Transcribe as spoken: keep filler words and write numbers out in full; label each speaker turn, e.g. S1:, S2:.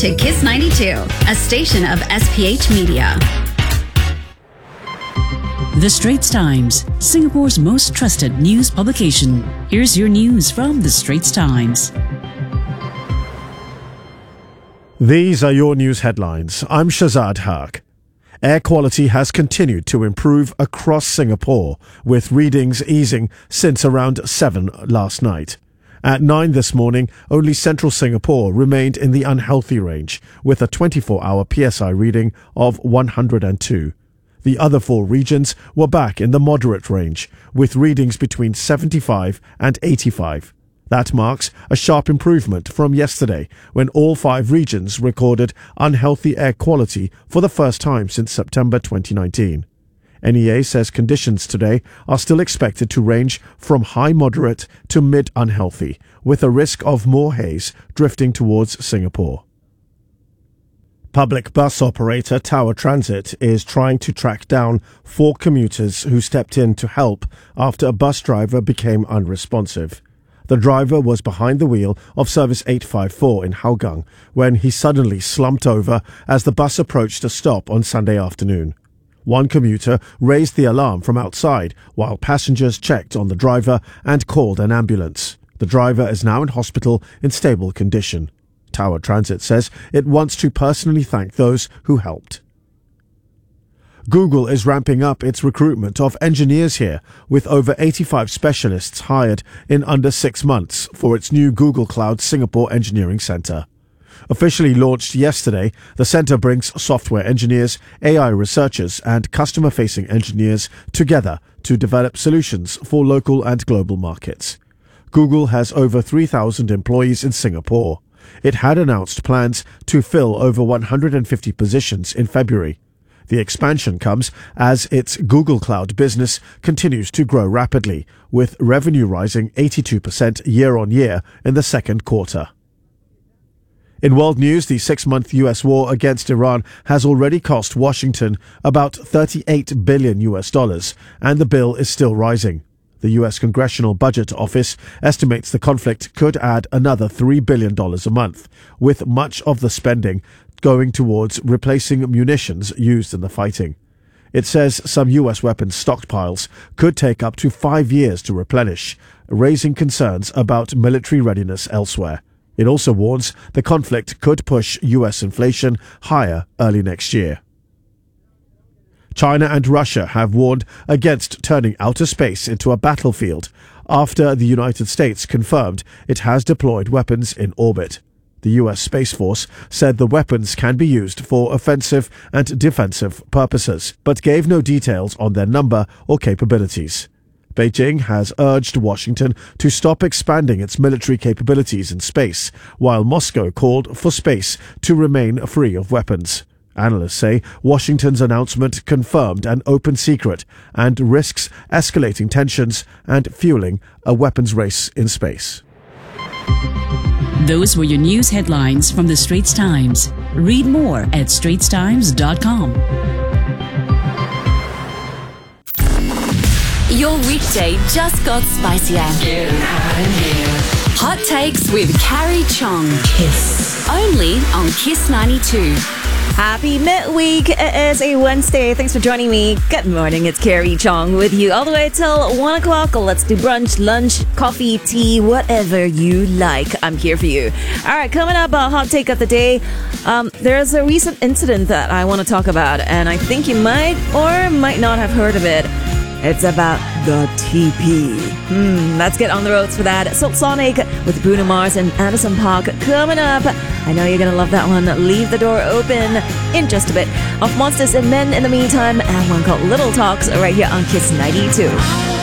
S1: to Kiss ninety-two, a station of S P H Media.
S2: The Straits Times, Singapore's most trusted news publication. Here's your news from The Straits Times.
S3: These are your news headlines. I'm Shazad Haq. Air quality has continued to improve across Singapore, with readings easing since around seven last night. At nine this morning, only central Singapore remained in the unhealthy range, with a twenty-four hour P S I reading of one hundred two. The other four regions were back in the moderate range, with readings between seventy-five and eighty-five. That marks a sharp improvement from yesterday, when all five regions recorded unhealthy air quality for the first time since September twenty nineteen. N E A says conditions today are still expected to range from high moderate to mid unhealthy, with a risk of more haze drifting towards Singapore. Public bus operator Tower Transit is trying to track down four commuters who stepped in to help after a bus driver became unresponsive. The driver was behind the wheel of Service eight five four in Hougang when he suddenly slumped over as the bus approached a stop on Sunday afternoon. One commuter raised the alarm from outside while passengers checked on the driver and called an ambulance. The driver is now in hospital in stable condition. Tower Transit says it wants to personally thank those who helped. Google is ramping up its recruitment of engineers here, with over eighty-five specialists hired in under six months for its new Google Cloud Singapore Engineering Centre. Officially launched yesterday, the centre brings software engineers, A I researchers and customer-facing engineers together to develop solutions for local and global markets. Google has over three thousand employees in Singapore. It had announced plans to fill over one hundred fifty positions in February. The expansion comes as its Google Cloud business continues to grow rapidly, with revenue rising eighty-two percent year-on-year in the second quarter. In world news, the six-month U S war against Iran has already cost Washington about thirty-eight billion U S dollars, and the bill is still rising. The U S Congressional Budget Office estimates the conflict could add another three billion dollars a month, with much of the spending going towards replacing munitions used in the fighting. It says some U S weapons stockpiles could take up to five years to replenish, raising concerns about military readiness elsewhere. It also warns the conflict could push U S inflation higher early next year. China and Russia have warned against turning outer space into a battlefield after the United States confirmed it has deployed weapons in orbit. The U S Space Force said the weapons can be used for offensive and defensive purposes, but gave no details on their number or capabilities. Beijing has urged Washington to stop expanding its military capabilities in space, while Moscow called for space to remain free of weapons. Analysts say Washington's announcement confirmed an open secret and risks escalating tensions and fueling a weapons race in space.
S2: Those were your news headlines from The Straits Times. Read more at straits times dot com.
S1: Your weekday just got spicier. Hot Takes with Carrie Chong. Kiss. Only on Kiss ninety-two.
S4: Happy midweek. It is a Wednesday. Thanks for joining me. Good morning. It's Carrie Chong with you all the way till one o'clock. Let's do brunch, lunch, coffee, tea, whatever you like. I'm here for you. All right, coming up, a hot take of the day. Um, there's a recent incident that I want to talk about, and I think you might or might not have heard of it. It's about the T P. Hmm, let's get on the roads for that. Silk Sonic with Bruno Mars and Anderson .Paak coming up. I know you're going to love that one. Leave the door open in just a bit. Of Monsters and Men in the meantime, and one called Little Talks right here on Kiss ninety-two.